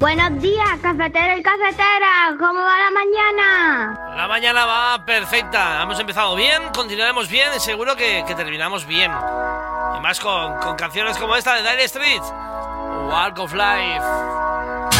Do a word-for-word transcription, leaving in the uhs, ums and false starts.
Buenos días, cafetero y cafetera. ¿Cómo va la mañana? La mañana va perfecta. Hemos empezado bien, continuaremos bien y seguro que, que terminamos bien. Y más con, con canciones como esta de Dire Straits, Walk of Life.